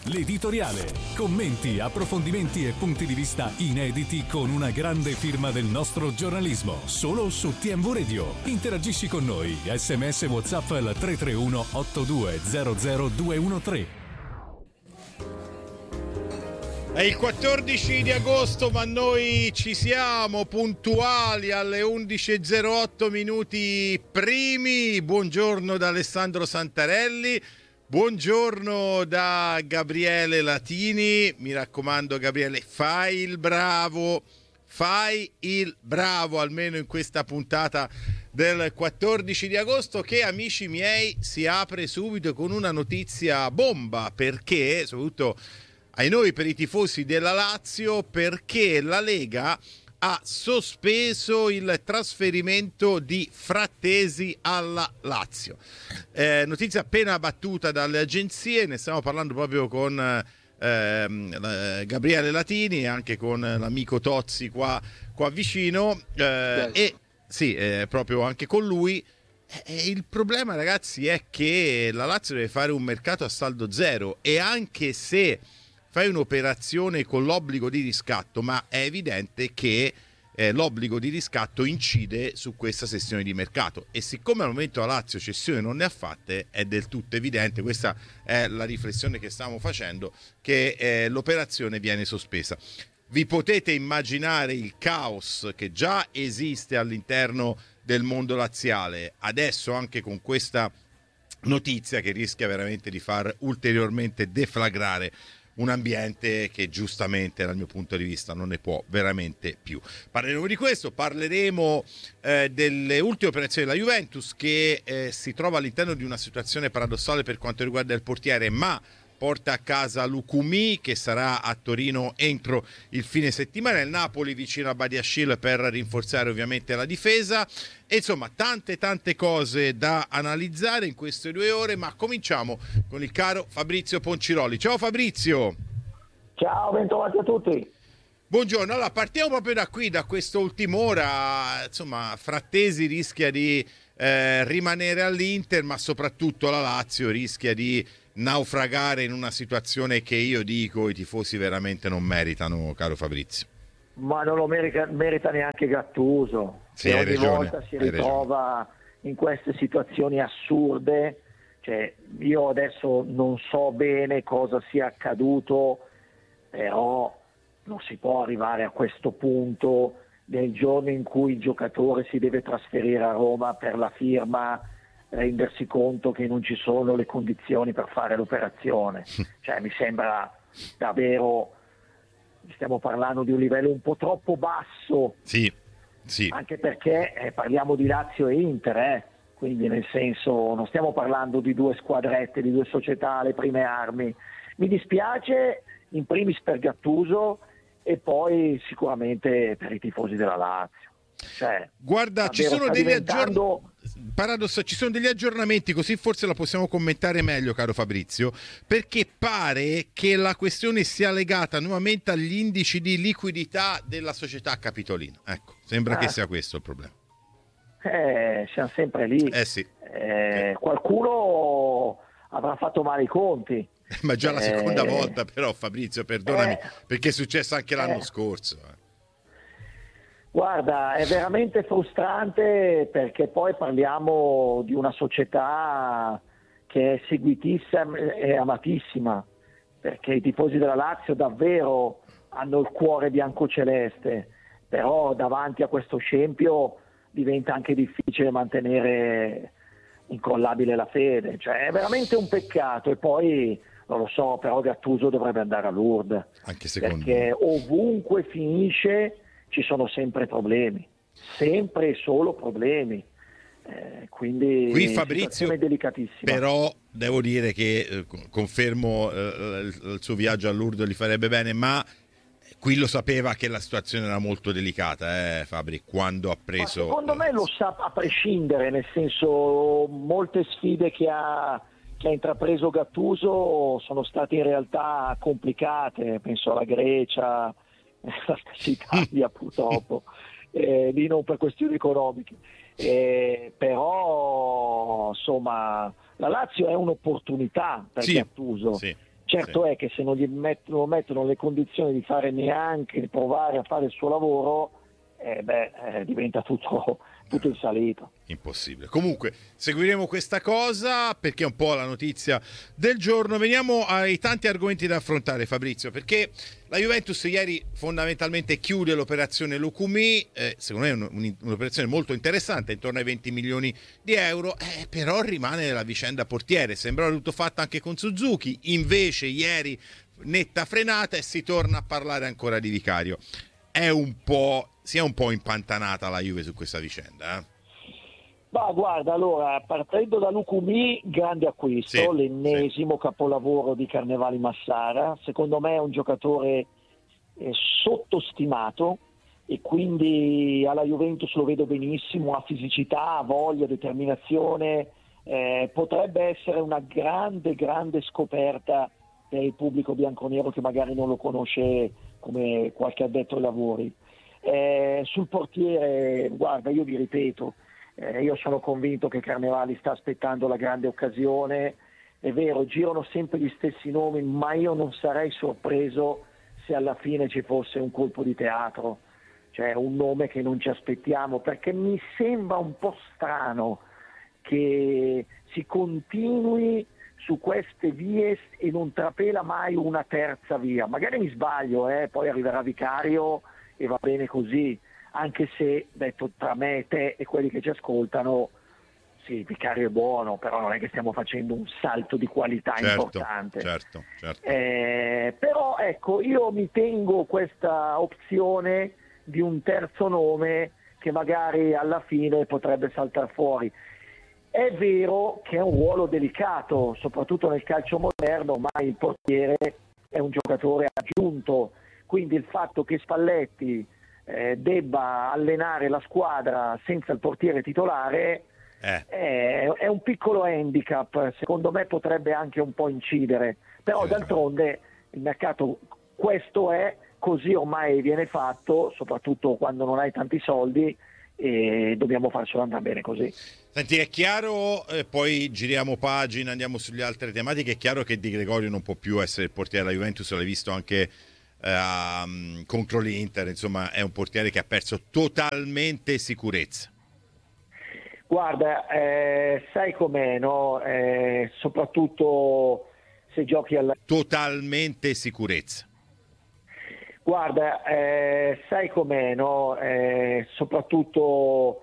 l'editoriale. Commenti, approfondimenti e punti di vista inediti con una grande firma del nostro giornalismo. Solo su TMV Radio. Interagisci con noi. SMS WhatsApp al 331 8200 213. È il 14 di agosto, ma noi ci siamo puntuali alle 11.08 minuti primi. Buongiorno da Alessandro Santarelli, buongiorno da Gabriele Latini. Mi raccomando, Gabriele, fai il bravo almeno in questa puntata del 14 di agosto, che, amici miei, si apre subito con una notizia bomba, perché soprattutto ai noi per i tifosi della Lazio, perché la Lega ha sospeso il trasferimento di Frattesi alla Lazio. Notizia appena battuta dalle agenzie, ne stiamo parlando proprio con Gabriele Latini e anche con l'amico Tozzi qua vicino, e sì, proprio anche con lui. Il problema, ragazzi, è che la Lazio deve fare un mercato a saldo zero, e anche se fai un'operazione con l'obbligo di riscatto, ma è evidente che l'obbligo di riscatto incide su questa sessione di mercato, e siccome al momento la Lazio cessioni non ne ha fatte, è del tutto evidente, questa è la riflessione che stiamo facendo, che l'operazione viene sospesa. Vi potete immaginare il caos che già esiste all'interno del mondo laziale, adesso anche con questa notizia che rischia veramente di far ulteriormente deflagrare un ambiente che giustamente, dal mio punto di vista, non ne può veramente più. Parleremo di questo, parleremo delle ultime operazioni della Juventus, che si trova all'interno di una situazione paradossale per quanto riguarda il portiere, ma porta a casa Lucumi, che sarà a Torino entro il fine settimana, il Napoli vicino a Badiashile per rinforzare ovviamente la difesa, e insomma tante cose da analizzare in queste 2 ore, ma cominciamo con il caro Fabrizio Ponciroli. Ciao Fabrizio! Ciao, bentrovati a tutti! Buongiorno, allora partiamo proprio da qui, da quest'ultim'ora. Insomma, Frattesi rischia di rimanere all'Inter, ma soprattutto la Lazio rischia di naufragare in una situazione che io dico i tifosi veramente non meritano, caro Fabrizio. Ma non lo merita neanche Gattuso, sì, che ogni ragione, volta si ritrova in queste situazioni assurde. Cioè, io adesso non so bene cosa sia accaduto, però non si può arrivare a questo punto nel giorno in cui il giocatore si deve trasferire a Roma per la firma, rendersi conto che non ci sono le condizioni per fare l'operazione. Cioè, mi sembra davvero, stiamo parlando di un livello un po' troppo basso. Sì. Anche perché parliamo di Lazio e Inter, quindi nel senso non stiamo parlando di 2 squadrette, di 2 società alle prime armi. Mi dispiace in primis per Gattuso e poi sicuramente per i tifosi della Lazio. Cioè, guarda, ci sono degli aggiornamenti, così forse la possiamo commentare meglio, caro Fabrizio, perché pare che la questione sia legata nuovamente agli indici di liquidità della società capitolina. Ecco, sembra che sia questo il problema. Siamo sempre lì. Sì. Qualcuno avrà fatto male i conti. Ma già la seconda volta, però, Fabrizio, perdonami, perché è successo anche l'anno scorso. Guarda, è veramente frustrante, perché poi parliamo di una società che è seguitissima e amatissima, perché i tifosi della Lazio davvero hanno il cuore biancoceleste, però davanti a questo scempio diventa anche difficile mantenere incollabile la fede. Cioè, è veramente un peccato. E poi non lo so, però Gattuso dovrebbe andare a Lourdes, anche secondo perché ovunque finisce ci sono sempre problemi, sempre e solo problemi. Quindi qui, Fabrizio, è delicatissima. Però devo dire che confermo il suo viaggio a Lourdes gli farebbe bene, ma qui lo sapeva che la situazione era molto delicata, Fabri, quando ha preso. Ma secondo me lo sa a prescindere, nel senso, molte sfide che ha intrapreso Gattuso sono state in realtà complicate, penso alla Grecia, la stessa Italia purtroppo, lì non per questioni economiche, però insomma la Lazio è un'opportunità per Gattuso, Certo è che se non lo mettono nelle condizioni di fare neanche, di provare a fare il suo lavoro, diventa tutto in salita. Impossibile. Comunque seguiremo questa cosa perché è un po' la notizia del giorno. Veniamo ai tanti argomenti da affrontare, Fabrizio, perché la Juventus ieri fondamentalmente chiude l'operazione Lukumi, secondo me è un'operazione molto interessante, intorno ai 20 milioni di euro, però rimane la vicenda portiere. Sembrava tutto fatto anche con Suzuki, invece ieri netta frenata e si torna a parlare ancora di Vicario. Si è un po' impantanata la Juve su questa vicenda, Ma guarda, allora, partendo da Lukumi, grande acquisto, l'ennesimo capolavoro di Carnevali Massara. Secondo me è un giocatore sottostimato e quindi alla Juventus lo vedo benissimo, ha fisicità, ha voglia, determinazione, potrebbe essere una grande scoperta per il pubblico bianconero che magari non lo conosce come qualche addetto ai lavori. Sul portiere, guarda, io vi ripeto, io sono convinto che Carnevali sta aspettando la grande occasione. È vero, girano sempre gli stessi nomi, ma io non sarei sorpreso se alla fine ci fosse un colpo di teatro, cioè un nome che non ci aspettiamo, perché mi sembra un po' strano che si continui su queste vie e non trapela mai una terza via. Magari mi sbaglio, poi arriverà Vicario e va bene così, anche se, detto tra me e te e quelli che ci ascoltano, sì, Vicario è buono, però non è che stiamo facendo un salto di qualità importante. Certo. Però ecco, io mi tengo questa opzione di un terzo nome che magari alla fine potrebbe saltare fuori. È vero che è un ruolo delicato, soprattutto nel calcio moderno, ma il portiere è un giocatore aggiunto, quindi il fatto che Spalletti debba allenare la squadra senza il portiere titolare è un piccolo handicap, secondo me potrebbe anche un po' incidere, però d'altronde il mercato questo è, così ormai viene fatto, soprattutto quando non hai tanti soldi, e dobbiamo farcelo andare bene così. Senti, è chiaro, poi giriamo pagina, andiamo sulle altre tematiche, è chiaro che Di Gregorio non può più essere il portiere della Juventus, l'hai visto anche contro l'Inter, insomma è un portiere che ha perso totalmente sicurezza. Guarda, sai com'è, no? Soprattutto se giochi alla... Totalmente sicurezza. Guarda, sai com'è, no? Soprattutto